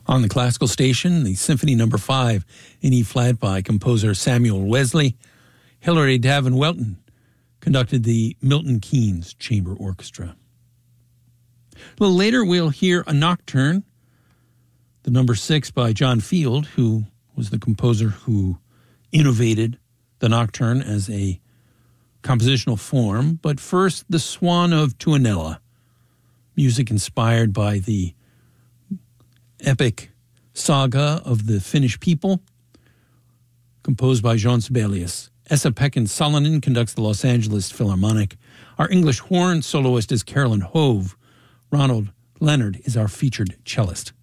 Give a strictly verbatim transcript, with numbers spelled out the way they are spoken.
On the classical station, the Symphony Number Five in E-flat by composer Samuel Wesley. Hilary Davin Welton conducted the Milton Keynes Chamber Orchestra. A little later, we'll hear a nocturne, the Number Six by John Field, who was the composer who innovated the nocturne as a compositional form. But first, the Swan of Tuonela, music inspired by the epic saga of the Finnish people, composed by Jean Sibelius. Esa-Pekka Salonen conducts the Los Angeles Philharmonic. Our English horn soloist is Carolyn Hove. Ronald Leonard is our featured cellist.